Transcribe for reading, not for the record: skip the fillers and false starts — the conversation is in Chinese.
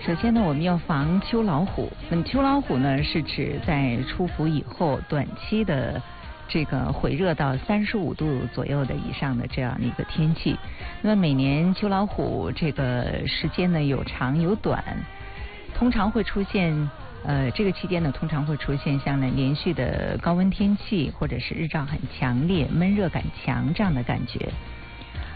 首先呢，我们要防秋老虎。那么秋老虎呢，是指在出伏以后短期的这个回热到35度左右的以上的这样的一个天气。那么每年秋老虎这个时间呢有长有短，通常会出现这个期间呢通常会出现像呢连续的高温天气，或者是日照很强烈、闷热感强这样的感觉。